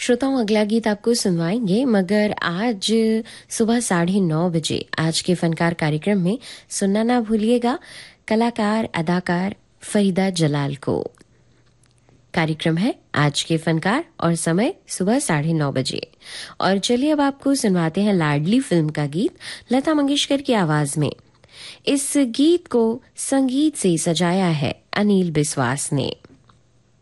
श्रोताओं, अगला गीत आपको सुनवाएंगे, मगर आज सुबह 9:30 बजे आज के फनकार कार्यक्रम में सुनना ना भूलिएगा कलाकार अदाकार फरीदा जलाल को। कार्यक्रम है आज के फनकार और समय सुबह 9:30 बजे। और चलिए अब आपको सुनवाते हैं लाडली फिल्म का गीत लता मंगेशकर की आवाज में। इस गीत को संगीत से सजाया है अनिल बिस्वास ने।